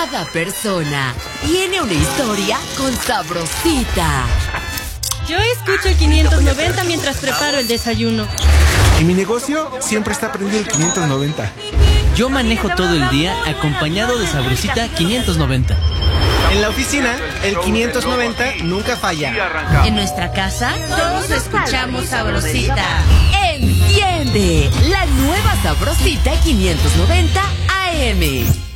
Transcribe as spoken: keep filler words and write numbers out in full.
Cada persona tiene una historia con Sabrosita. Yo escucho el quinientos noventa mientras preparo el desayuno. En mi negocio siempre está prendido el quinientos noventa. Yo manejo todo el día acompañado de Sabrosita quinientos noventa. En la oficina, el quinientos noventa nunca falla. En nuestra casa, todos escuchamos Sabrosita. Enciende la nueva Sabrosita quinientos noventa A M.